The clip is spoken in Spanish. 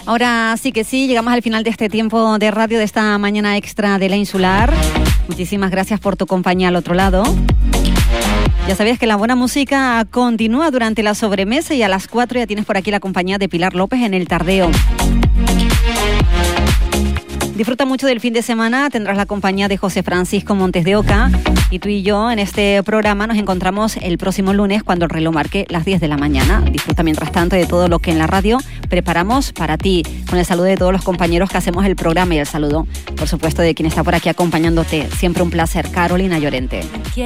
Ahora sí que sí, llegamos al final de este tiempo de radio de esta mañana extra de La Insular. Muchísimas gracias por tu compañía al otro lado. Ya sabías que la buena música continúa durante la sobremesa y a las 4 ya tienes por aquí la compañía de Pilar López en el Tardeo. Disfruta mucho del fin de semana, tendrás la compañía de José Francisco Montes de Oca y tú y yo en este programa nos encontramos el próximo lunes cuando el reloj marque las 10 de la mañana. Disfruta mientras tanto de todo lo que en la radio preparamos para ti, con el saludo de todos los compañeros que hacemos el programa y el saludo, por supuesto, de quien está por aquí acompañándote. Siempre un placer, Carolina Llorente.